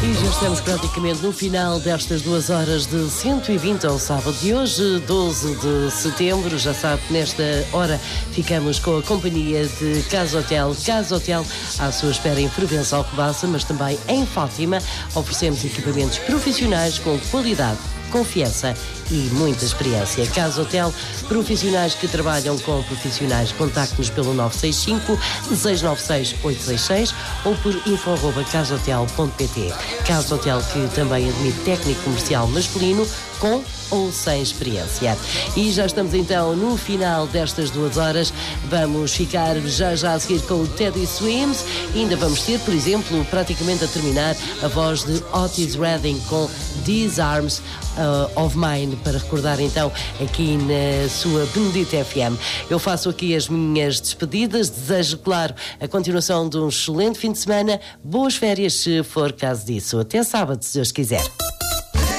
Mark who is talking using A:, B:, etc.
A: E já estamos praticamente no final destas 2 horas de 120 ao sábado de hoje, 12 de setembro. Já sabe que nesta hora ficamos com a companhia de Casa Hotel. Casa Hotel à sua espera em Fervença, Alcobaça, mas também em Fátima. Oferecemos equipamentos profissionais com qualidade, confiança e muita experiência. Casa Hotel, profissionais que trabalham com profissionais. Contacte-nos pelo 965-696-866 ou por info@casahotel.pt. Casa Hotel que também admite técnico comercial masculino com ou sem experiência. E já estamos então no final destas 2 horas. Vamos ficar já a seguir com o Teddy Swims. E ainda vamos ter, por exemplo, praticamente a terminar, a voz de Otis Redding com These Arms of Mine, para recordar então aqui na sua Benedita FM. Eu faço aqui as minhas despedidas. Desejo, claro, a continuação de um excelente fim de semana. Boas férias, se for caso disso. Até sábado, se Deus quiser.